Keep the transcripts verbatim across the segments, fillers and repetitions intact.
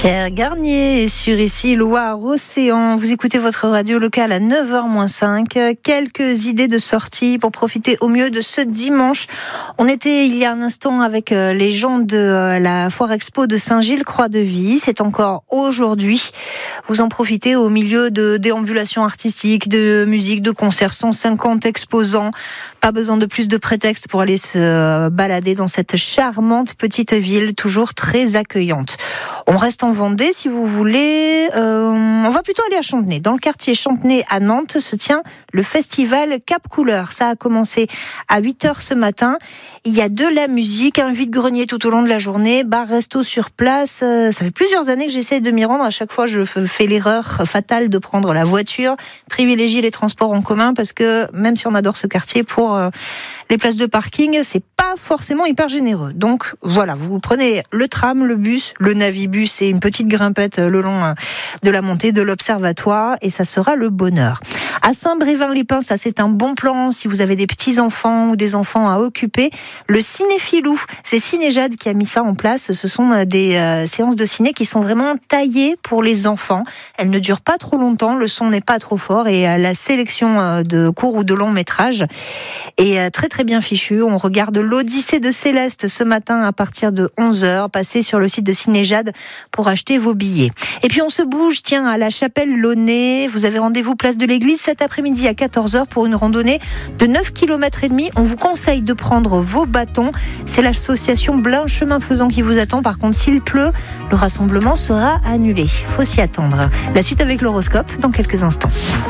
Pierre Garnier est sur ici, Loire-Océan. Vous écoutez votre radio locale à neuf heures moins cinq. Quelques idées de sortie pour profiter au mieux de ce dimanche. On était il y a un instant avec les gens de la Foire Expo de Saint-Gilles, Croix-de-Vie. C'est encore aujourd'hui. Vous en profitez au milieu de déambulations artistiques, de musique, de concerts. cent cinquante exposants. Pas besoin de plus de prétexte pour aller se balader dans cette charmante petite ville, toujours très accueillante. On reste en Vendée, si vous voulez. Euh, on va plutôt aller à Chantenay. Dans le quartier Chantenay à Nantes se tient le festival Cap Couleur. Ça a commencé à huit heures ce matin. Il y a de la musique, un vide-grenier tout au long de la journée, bar, resto sur place. Ça fait plusieurs années que j'essaie de m'y rendre. À chaque fois, je fais l'erreur fatale de prendre la voiture, privilégier les transports en commun parce que même si on adore ce quartier, pour euh, les places de parking, c'est pas forcément hyper généreux. Donc voilà, vous prenez le tram, le bus, le navibus et une petite grimpette le long de la montée de l'Observatoire et ça sera le bonheur. À Saint-Brévin-les-Pins, ça c'est un bon plan si vous avez des petits-enfants ou des enfants à occuper. Le Cinéphilou, c'est Cinéjade qui a mis ça en place. Ce sont des euh, séances de ciné qui sont vraiment taillées pour les enfants. Elles ne durent pas trop longtemps, le son n'est pas trop fort et euh, la sélection euh, de courts ou de longs métrages est euh, très très bien fichue. On regarde l'Odyssée de Céleste ce matin à partir de onze heures. Passez sur le site de Cinéjade pour acheter vos billets. Et puis on se bouge, tiens, à la Chapelle Launay. Vous avez rendez-vous place de l'Église cet après-midi à quatorze heures pour une randonnée de neuf kilomètres et demi. On vous conseille de prendre vos bâtons. C'est l'association Blain Chemin Faisant qui vous attend. Par contre, s'il pleut, le rassemblement sera annulé. Faut s'y attendre. La suite avec l'horoscope dans quelques instants.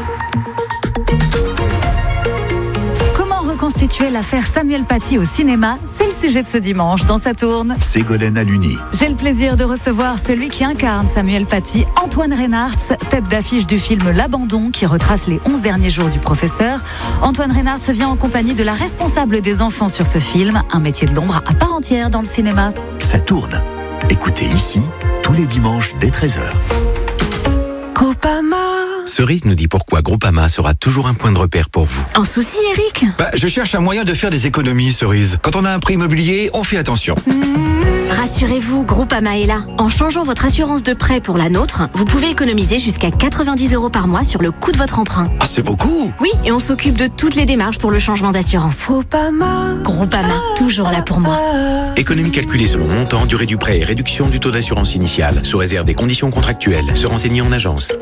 Constituer l'affaire Samuel Paty au cinéma, c'est le sujet de ce dimanche dans Ça tourne. Ségolène Aluni. J'ai le plaisir de recevoir celui qui incarne Samuel Paty, Antoine Reynartz, tête d'affiche du film L'Abandon qui retrace les onze derniers jours du professeur. Antoine Reynartz vient en compagnie de la responsable des enfants sur ce film, un métier de l'ombre à part entière dans le cinéma. Ça tourne. Écoutez ici, tous les dimanches dès treize heures. Groupama. Cerise nous dit pourquoi Groupama sera toujours un point de repère pour vous. Un souci, Eric ? Bah, je cherche un moyen de faire des économies, Cerise. Quand on a un prêt immobilier, on fait attention. Mmh. Rassurez-vous, Groupama est là. En changeant votre assurance de prêt pour la nôtre, vous pouvez économiser jusqu'à quatre-vingt-dix euros par mois sur le coût de votre emprunt. Ah, c'est beaucoup ! Oui, et on s'occupe de toutes les démarches pour le changement d'assurance. Groupama. Groupama, toujours là pour moi. Économie calculée selon montant, durée du prêt et réduction du taux d'assurance initiale, sous réserve des conditions contractuelles. Se renseigner en agence.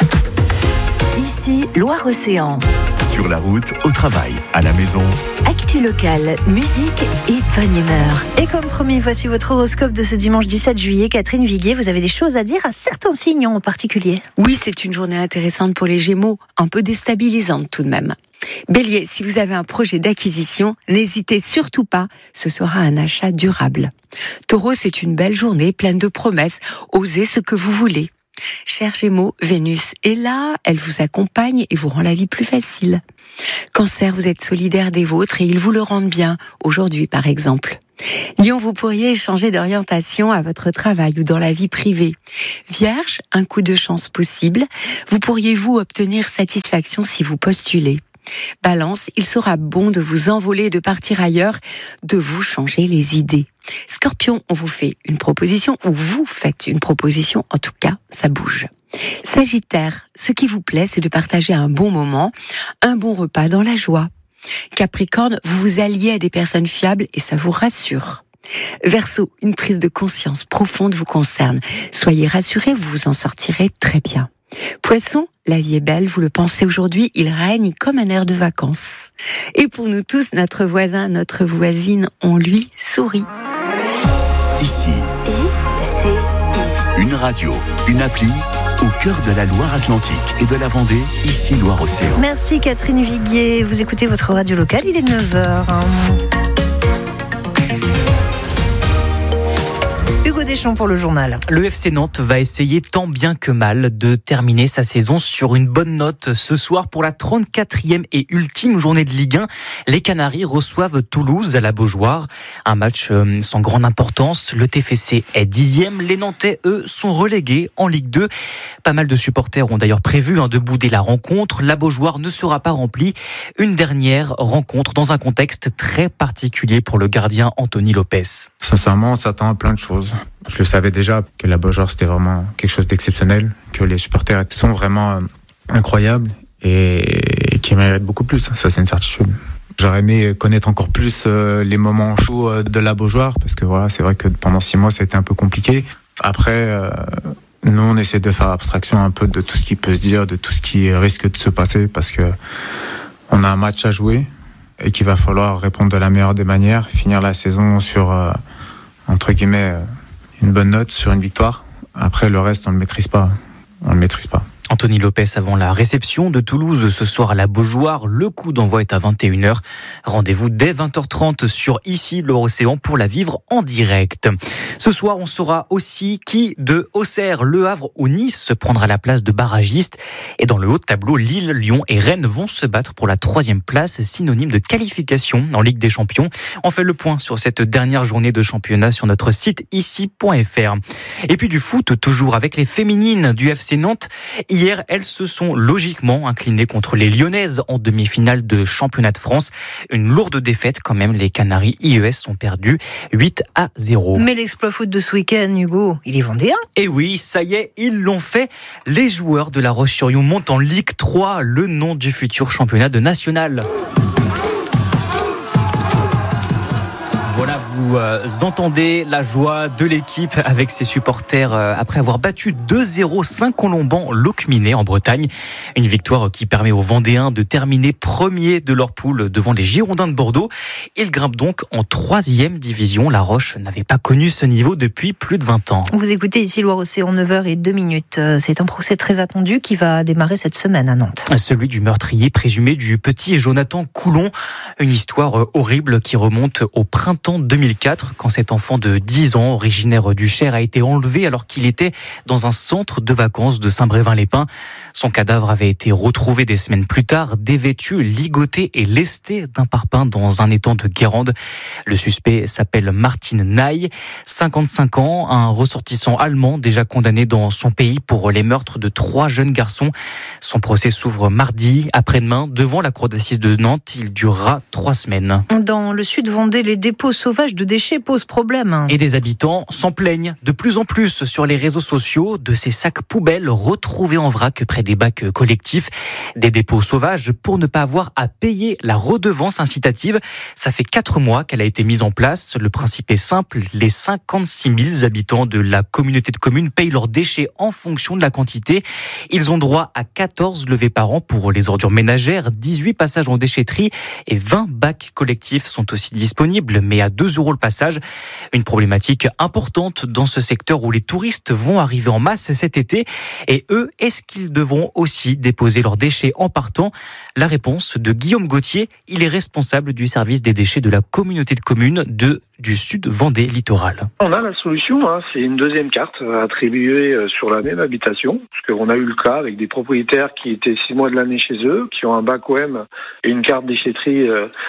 Ici, Loire-Océan. Sur la route, au travail, à la maison. Actu locale, musique et bonne humeur. Et comme promis, voici votre horoscope de ce dimanche dix-sept juillet. Catherine Viguier, vous avez des choses à dire à certains signes en particulier. Oui, c'est une journée intéressante pour les Gémeaux, un peu déstabilisante tout de même. Bélier, si vous avez un projet d'acquisition, n'hésitez surtout pas, ce sera un achat durable. Taureau, c'est une belle journée pleine de promesses, osez ce que vous voulez. Cher Gémeaux, Vénus est là, elle vous accompagne et vous rend la vie plus facile. Cancer, vous êtes solidaire des vôtres et ils vous le rendent bien, aujourd'hui par exemple. Lion, vous pourriez changer d'orientation à votre travail ou dans la vie privée. Vierge, un coup de chance possible, vous pourriez vous obtenir satisfaction si vous postulez. Balance, il sera bon de vous envoler et de partir ailleurs, de vous changer les idées. Scorpion, on vous fait une proposition ou vous faites une proposition, en tout cas, ça bouge. Sagittaire, ce qui vous plaît, c'est de partager un bon moment, un bon repas dans la joie. Capricorne, vous vous alliez à des personnes fiables et ça vous rassure. Verseau, une prise de conscience profonde vous concerne. Soyez rassurés, vous vous en sortirez très bien. Poisson, la vie est belle, vous le pensez aujourd'hui, il règne comme un air de vacances. Et pour nous tous, notre voisin, notre voisine, on lui sourit. Ici, I C I. une radio, une appli, au cœur de la Loire-Atlantique et de la Vendée, ici Loire-Océan. Merci Catherine Viguier, vous écoutez votre radio locale, il est neuf heures. Hugo Deschamps pour le journal. Le F C Nantes va essayer tant bien que mal de terminer sa saison sur une bonne note. Ce soir, pour la trente-quatrième et ultime journée de Ligue un, les Canaries reçoivent Toulouse à la Beaujoire. Un match sans grande importance. Le T F C est dixième. Les Nantais, eux, sont relégués en Ligue deux. Pas mal de supporters ont d'ailleurs prévu hein, de bouder la rencontre. La Beaujoire ne sera pas remplie. Une dernière rencontre dans un contexte très particulier pour le gardien Anthony Lopez. Sincèrement, on s'attend à plein de choses. Je le savais déjà que la Beaujoire c'était vraiment quelque chose d'exceptionnel, que les supporters sont vraiment incroyables et qui méritent beaucoup plus. Ça, c'est une certitude. J'aurais aimé connaître encore plus les moments chauds de la Beaujoire parce que voilà, c'est vrai que pendant six mois ça a été un peu compliqué. Après, euh, nous on essaie de faire abstraction un peu de tout ce qui peut se dire, de tout ce qui risque de se passer parce que on a un match à jouer et qu'il va falloir répondre de la meilleure des manières, finir la saison sur euh, entre guillemets une bonne note, sur une victoire. Après le reste on le maîtrise pas, on le maîtrise pas. Anthony Lopez avant la réception de Toulouse ce soir à la Beaujoire. Le coup d'envoi est à vingt et une heures. Rendez-vous dès vingt heures trente sur Ici Loire-Océan pour la vivre en direct. Ce soir, on saura aussi qui de Auxerre, Le Havre ou Nice prendra la place de barragiste. Et dans le haut de tableau, Lille, Lyon et Rennes vont se battre pour la troisième place, synonyme de qualification en Ligue des Champions. On fait le point sur cette dernière journée de championnat sur notre site ici point f r. Et puis du foot, toujours avec les féminines du F C Nantes. Hier, elles se sont logiquement inclinées contre les Lyonnaises en demi-finale de championnat de France. Une lourde défaite quand même, les Canaries I E S sont perdus huit à zéro. Mais l'exploit foot de ce week-end, Hugo, il est vendéen. Et oui, ça y est, ils l'ont fait. Les joueurs de La Roche-sur-Yon montent en Ligue trois, le nom du futur championnat de national. Voilà, vous euh, entendez la joie de l'équipe avec ses supporters euh, après avoir battu deux zéro Saint-Colomban Locminé en Bretagne. Une victoire qui permet aux Vendéens de terminer premier de leur poule devant les Girondins de Bordeaux. Ils grimpent donc en troisième division. La Roche n'avait pas connu ce niveau depuis plus de vingt ans. Vous écoutez ici Loire-Océan, neuf heures deux minutes. C'est un procès très attendu qui va démarrer cette semaine à Nantes. Celui du meurtrier présumé du petit Jonathan Coulon. Une histoire horrible qui remonte au printemps deux mille quatre, quand cet enfant de dix ans, originaire du Cher, a été enlevé alors qu'il était dans un centre de vacances de Saint-Brévin-les-Pins. Son cadavre avait été retrouvé des semaines plus tard, dévêtu, ligoté et lesté d'un parpaing dans un étang de Guérande. Le suspect s'appelle Martin Ney, cinquante-cinq ans, un ressortissant allemand déjà condamné dans son pays pour les meurtres de trois jeunes garçons. Son procès s'ouvre mardi, après-demain, devant la cour d'assises de Nantes. Il durera trois semaines. Dans le sud Vendée, les dépôts sauvages de déchets posent problème. Et des habitants s'en plaignent de plus en plus sur les réseaux sociaux de ces sacs poubelles retrouvés en vrac près des bacs collectifs. Des dépôts sauvages pour ne pas avoir à payer la redevance incitative. Ça fait quatre mois qu'elle a été mise en place. Le principe est simple, les cinquante-six mille habitants de la communauté de communes payent leurs déchets en fonction de la quantité. Ils ont droit à quatorze levées par an pour les ordures ménagères, dix-huit passages en déchetterie et vingt bacs collectifs sont aussi disponibles, mais à deux euros le passage. Une problématique importante dans ce secteur où les touristes vont arriver en masse cet été. Et eux, est-ce qu'ils devront aussi déposer leurs déchets en partant ? La réponse de Guillaume Gauthier, il est responsable du service des déchets de la communauté de communes de, du Sud Vendée Littoral. On a la solution, hein, c'est une deuxième carte attribuée sur la même habitation, parce qu'on a eu le cas avec des propriétaires qui étaient six mois de l'année chez eux, qui ont un bac O M et une carte déchetterie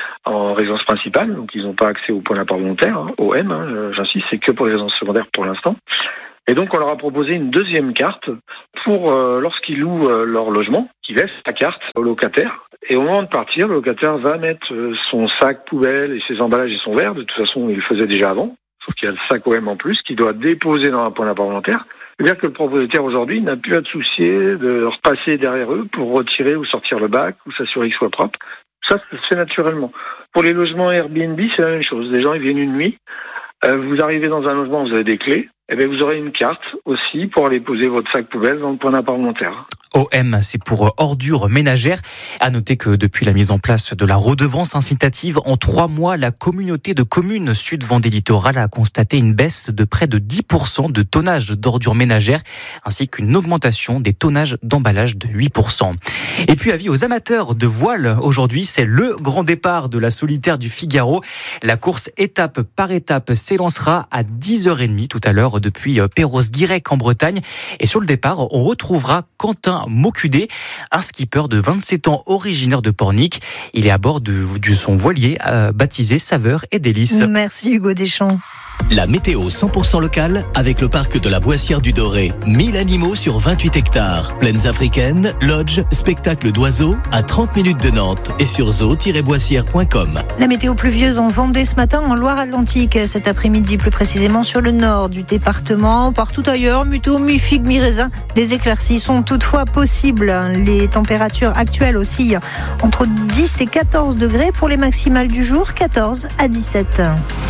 en résidence principale, donc ils n'ont pas accès au point d'apport volontaire, hein, O M, hein, j'insiste, c'est que pour les résidences secondaires pour l'instant. Et donc on leur a proposé une deuxième carte pour euh, lorsqu'ils louent euh, leur logement, qu'ils laissent la carte au locataire. Et au moment de partir, le locataire va mettre euh, son sac poubelle et ses emballages et son verre. De toute façon, il le faisait déjà avant, sauf qu'il y a le sac O M en plus qu'il doit déposer dans un point d'apport volontaire. C'est-à-dire que le propriétaire aujourd'hui n'a plus à se soucier de repasser derrière eux pour retirer ou sortir le bac ou s'assurer qu'il soit propre. Ça, ça se fait naturellement. Pour les logements Airbnb, c'est la même chose. Les gens, ils viennent une nuit. Euh, vous arrivez dans un logement, vous avez des clés. Eh bien, vous aurez une carte aussi pour aller poser votre sac poubelle dans le point d'apport volontaire. O M, c'est pour ordures ménagères. À noter que depuis la mise en place de la redevance incitative, en trois mois, la communauté de communes Sud Vendée Littoral a constaté une baisse de près de dix pour cent de tonnage d'ordures ménagères, ainsi qu'une augmentation des tonnages d'emballage de huit pour cent. Et puis, avis aux amateurs de voile, aujourd'hui, c'est le grand départ de la solitaire du Figaro. La course étape par étape s'élancera à dix heures trente tout à l'heure depuis Perros-Guirec en Bretagne. Et sur le départ, on retrouvera Quentin Mocudé, un skipper de vingt-sept ans originaire de Pornic. Il est à bord de, de son voilier euh, baptisé Saveur et Délices. Merci Hugo Deschamps. La météo cent pour cent locale avec le parc de la Boissière du Doré. mille animaux sur vingt-huit hectares. Plaines africaines, lodge, spectacle d'oiseaux à trente minutes de Nantes et sur zoo tiret boissière point com. La météo pluvieuse en Vendée ce matin, en Loire-Atlantique. Cet après-midi, plus précisément sur le nord du département. Partout ailleurs, météo mi-figue, mi-raisin. Des éclaircies sont toutefois possibles. Les températures actuelles oscillent entre dix et quatorze degrés pour les maximales du jour, quatorze à dix-sept.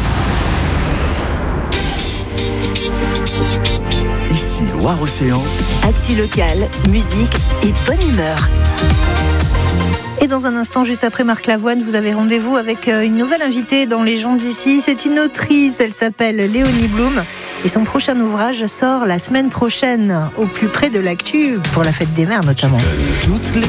Ici Loire-Océan. Actu locale, musique et bonne humeur. Et dans un instant, juste après Marc Lavoine, vous avez rendez-vous avec une nouvelle invitée dans Les gens d'ici. C'est une autrice, elle s'appelle Léonie Blum. Et son prochain ouvrage sort la semaine prochaine, au plus près de l'actu, pour la fête des mères notamment. Toutes les